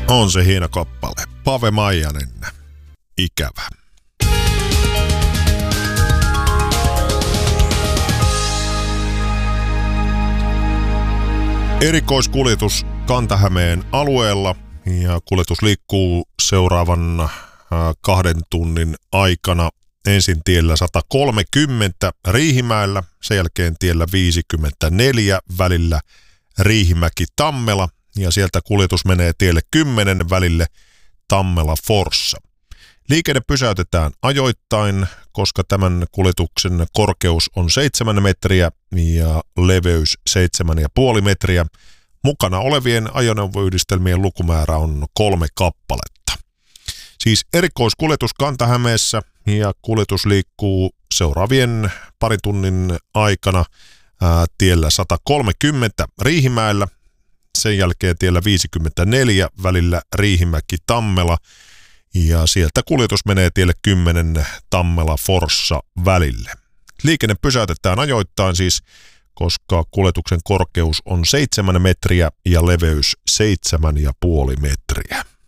On se hieno kappale. Pave Maijanen. Ikävä. Erikoiskuljetus Kanta-Hämeen alueella ja kuljetus liikkuu seuraavan 2 tunnin aikana. Ensin tiellä 130 Riihimäellä, sen jälkeen tiellä 54 välillä Riihimäki-Tammela ja sieltä kuljetus menee tielle 10 välille Tammela-Forssa. Liikenne pysäytetään ajoittain, koska tämän kuljetuksen korkeus on 7 metriä ja leveys 7,5 metriä. Mukana olevien ajoneuvoyhdistelmien lukumäärä on 3 kappaletta. Siis erikoiskuljetus Kanta-Hämeessä ja kuljetus liikkuu seuraavien 2 tunnin aikana tiellä 130 Riihimäellä, sen jälkeen tiellä 54 välillä Riihimäki-Tammela ja sieltä kuljetus menee tielle 10 Tammela-Forssa välille. Liikenne pysäytetään ajoittain siis, koska kuljetuksen korkeus on 7 metriä ja leveys 7,5 metriä.